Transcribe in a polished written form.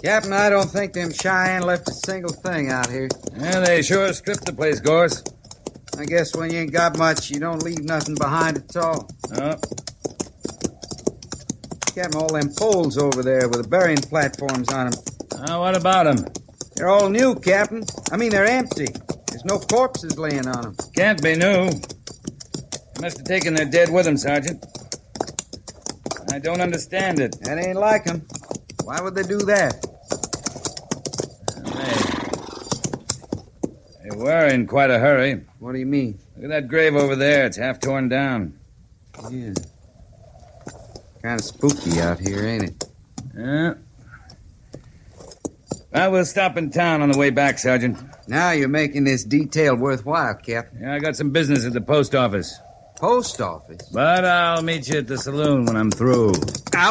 Captain, I don't think them Cheyenne left a single thing out here. Yeah, they sure stripped the place, Gorse. I guess when you ain't got much, you don't leave nothing behind at all. Oh. Captain, all them poles over there with the burying platforms on them. What about them? They're all new, Captain. I mean, they're empty. There's no corpses laying on them. Can't be new. They must have taken their dead with them, Sergeant. I don't understand it. That ain't like them. Why would they do that? They were in quite a hurry. What do you mean? Look at that grave over there. It's half torn down. Yeah. Kind of spooky out here, ain't it? Yeah. Well, we'll stop in town on the way back, Sergeant. Now you're making this detail worthwhile, Captain. Yeah, I got some business at the post office. Post office? But I'll meet you at the saloon when I'm through.